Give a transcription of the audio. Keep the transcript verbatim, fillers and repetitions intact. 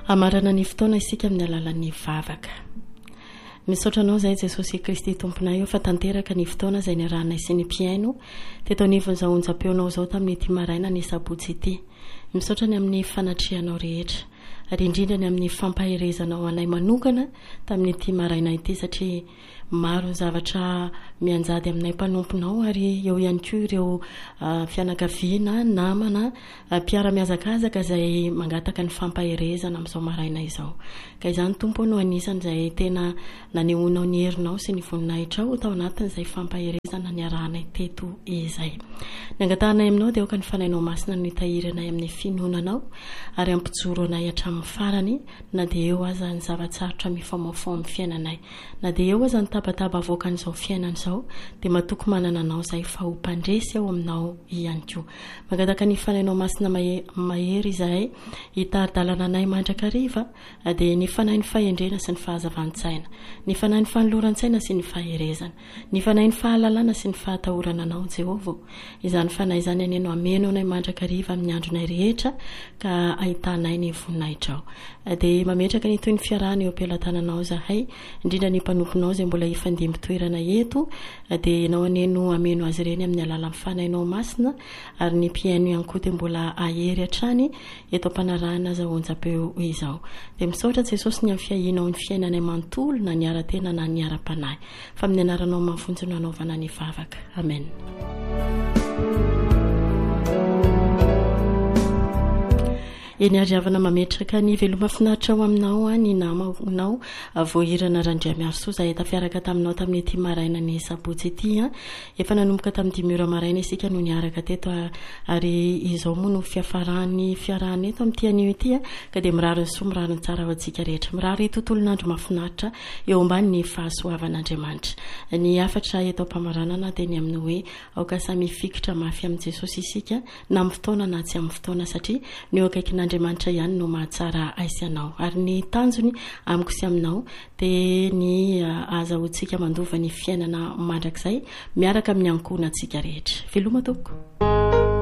amarana ny fotoana isika amin'ny alalan'ny vavaka. Misaotra anao zay Jesosy Kristy tomponay eo fa tanteraka ny fotoana izay niarahanay sy ny mpiaino teto anivon'izao onjam-peonao zao tamin'ity maraina ny sabotsy ity. Misaotra ny amin'ny fanatrianao rehetra ary indrindra ny amin'ny fampaherezanao anay manokana tamin'ity maraina ity satria maro zavatra mianjady aminay mpanomponao ary eo ihany koa ireo fianakaviana, namana, mpiara-miazakazaka izay mangataka ny fampaherezana amin'izao maraina izao. Ka izany tompo no anisany izay tena nanehoanao ny herinao sy ny voninahitrao tao anatin'izay fampaherezana niarahanay teto izay. Nangatanay aminao dia oka ny fanainao masina ny tahiranay amin'ny finonanao ary ampijoro anay hatramin'ny farany na dia eo aza ny zavatsarotra mifamaofao amin'ny fiainanay na dia eo aza ny tabataba avoaka an'izao fiainana izao dia matoky manana anao izay fa ho mpandresy ao aminao ihany koa. Mangataka ny fanainao masina mahery izahay hitari-dalana anay mandrakariva dia ny fanahy ny fahendrena sy ny fahazavan-tsaina, ny fanahy ny fanoloran-tsaina sy ny faherezana, ny fanahy ny fahalalana sy ny fahatahorana anao Jehova. Izany fanahy izany aneno ameno anay mandrakariva amin'ny andronay rehetra ka ahitanay ny voninahitra ao. Dia mametraka ny toy ny fiarahana eo am-pelantananao zahay indrindra ny mpanomponao izay mbola ifandimby toerana eto dia nao aneno ameno azy ireny amin'ny alalan'ny fanainao masina ary ny mpiaino ihany koa dia mbola ahery hatrany eto am-panarahana zao onjam-peo izao. Dia misaotra Jesosy ny amin'ny fiahinao ny fiainanay manontolo na ny ara-tena na ny ara-panahy fa amin'ny anaranao mahafonjy no anaovana ny vavaka. Amen. Eny ariavana mametraka ny veloma finaritra ao aminao ny namanao voahirana Randriamiarso izay tafiaraka taminao tamin'ity maraina ny sabotsy ity efa nanomboka tamin'ny dimy ora maraina isika no niaraka teto ary izao moa no fiafarany fiarahana eto amin'ity anio ity ka dia mirary ny soa mirary ny tsara ho antsika rehetra, mirary tontolon'andro mahafinaritra eo ambany ny fahasoavan'Andriamanitra. Ny afatra eto am-pamaranana dia ny amin'ny hoe aoka samy fikitra mafy amin'i Jesosy isika na amin'ny fotoana na tsy amin'ny fotoana satria ny eo akaiky Andriamanitra ihany no mahatsara aisy anao ary ny tanjony amiko sy aminao dia ny azahoantsika mandova ny fiainana mandrakizay miaraka amin'ny ankohonantsika rehetra. Veloma tompoko.